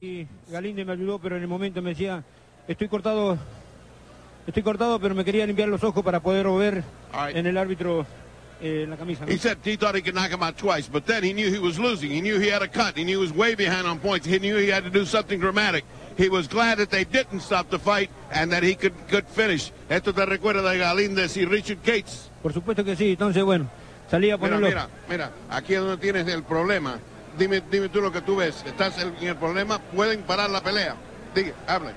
Y Galíndez me ayudó, pero en el momento me decía, estoy cortado, pero me quería limpiar los ojos para poder ver en el árbitro en la camisa, ¿no? He said he thought he could knock him out twice, but then he knew he was losing. He knew he had a cut. He knew he was way behind on points. He knew he had to do something dramatic. He was glad that they didn't stop the fight and that he could finish. Esto te recuerda de Galíndez y Richard Gates. Por supuesto que sí. Entonces, bueno, salí a ponerlo. Mira, aquí es donde tienes el problema. Dime tú lo que tú ves. ¿Estás en el problema? ¿Pueden parar la pelea? Diga, hable.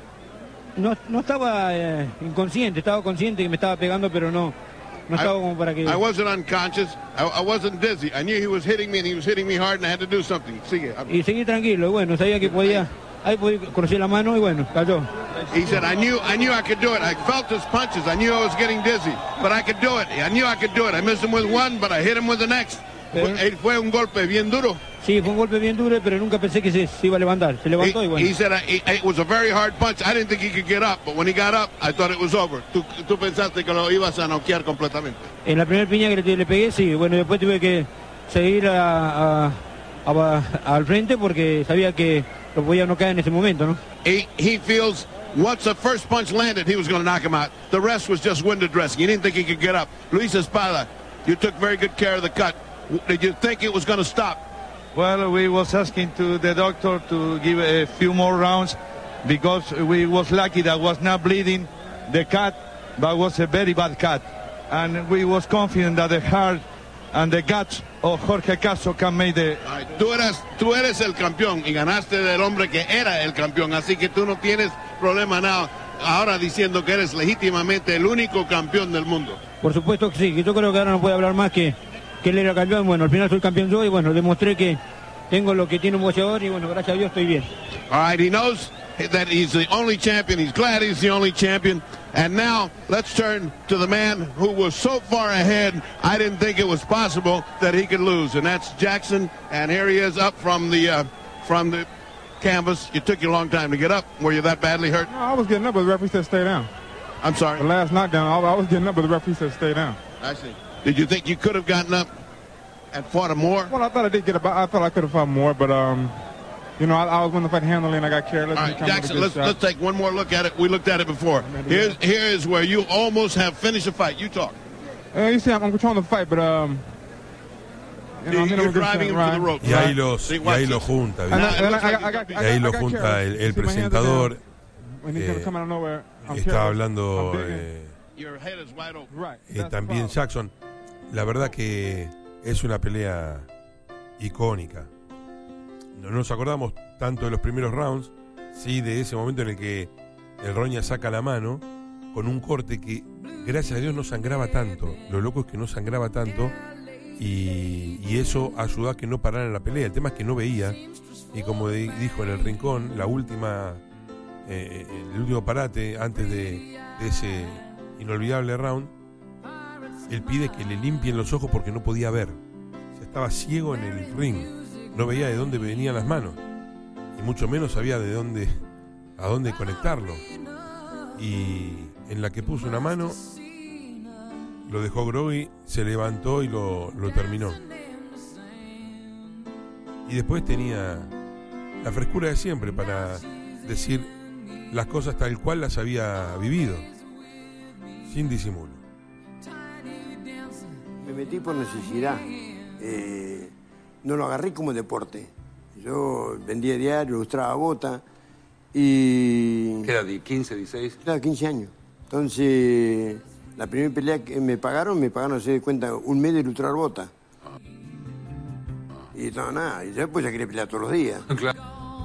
No estaba inconsciente, estaba consciente que me estaba pegando, pero no estaba como para que... I wasn't unconscious. I wasn't dizzy. I knew he was hitting me and he was hitting me hard and I had to do something. Sigue. Y seguí tranquilo. Bueno, sabía que podía... Ahí crucé la mano y bueno, cayó. He said, I knew I could do it. I felt his punches. I knew I was getting dizzy, but I could do it. I knew I could do it. I missed him with one, but I hit him with the next. Fue un golpe bien duro. Sí, fue un golpe bien duro, pero nunca pensé que se iba a levantar. Se levantó y bueno. He said it was a very hard punch. I didn't think he could get up, but when he got up, I thought it was over. Tú pensaste que lo ibas a noquear completamente. En la primera piña que le pegué, sí. Bueno, después tuve que seguir al frente porque sabía que lo podía noquear en ese momento, ¿no? He feels once the first punch landed, he was going to knock him out. The rest was just window dressing. He didn't think he could get up. Luis Espada, you took very good care of the cut. Did you think it was going to stop? Well, we was asking to the doctor to give a few more rounds because we was lucky that was not bleeding the cut, but was a very bad cut. And we was confident that the heart and the guts of Jorge Caso can make the... Tú eres el campeón y ganaste del hombre que era el campeón, así que tú no tienes problema nada ahora diciendo que eres legítimamente el único campeón del mundo. Por supuesto que sí, yo creo que ahora no puede hablar más que él era campeón. Bueno, al final soy campeón yo y bueno, demostré que tengo lo que tiene un boxeador y bueno, gracias a Dios estoy bien. All right, he knows that he's the only champion. He's glad he's the only champion. And now let's turn to the man who was so far ahead, I didn't think it was possible that he could lose. And that's Jackson. And here he is up from the canvas. It took you a long time to get up. Were you that badly hurt? No, I was getting up, but the referee said stay down. I'm sorry? The last knockdown, I was getting up, but the referee said stay down. I see. Did you think you could have gotten up and fought him more? Well, I thought I did get up. I thought I could have fought more, but you know, I was going to fight handily, and I got careless. All right, Jackson, let's take one more look at it. We looked at it before. Here is where you almost have finished a fight. You talk. You see, I'm controlling the fight, but you're driving him to the rope. Y ahí lo junta, y ahí lo junta el presentador. Está hablando también Jackson. La verdad que es una pelea icónica. No nos acordamos tanto de los primeros rounds, sí, de ese momento en el que el Roña saca la mano con un corte que, gracias a Dios, no sangraba tanto. Lo loco es que no sangraba tanto y eso ayudó a que no pararan la pelea. El tema es que no veía y como dijo en el rincón, el último parate antes de ese inolvidable round, él pide que le limpien los ojos porque no podía ver. O sea, estaba ciego en el ring. No veía de dónde venían las manos y mucho menos sabía a dónde conectarlo, y en la que puso una mano lo dejó groggy, se levantó y lo terminó, y después tenía la frescura de siempre para decir las cosas tal cual las había vivido, sin disimulo. Me metí por necesidad. No lo agarré como deporte. Yo vendía diario, ilustraba bota y... ¿Qué era? ¿15, 16? Claro, 15 años. Entonces, la primera pelea que me pagaron, se de cuenta, un mes de ilustrar bota. Y no, nada, y después ya quería pelear todos los días. Claro.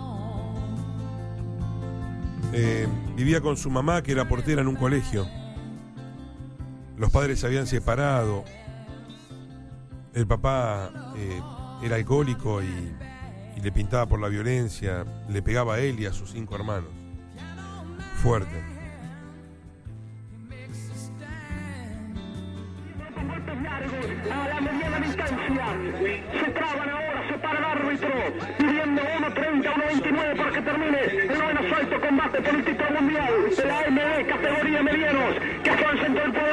Vivía con su mamá, que era portera en un colegio. Los padres se habían separado. El papá... era alcohólico y le pintaba por la violencia, le pegaba a él y a sus 5 hermanos. Fuerte. Con golpes largos a la mediana distancia. Se traban ahora, se para el árbitro, pidiendo 1.30, 1.29 para que termine el noveno asalto combate por el título mundial de la AMB categoría medianos, que avanza en todo el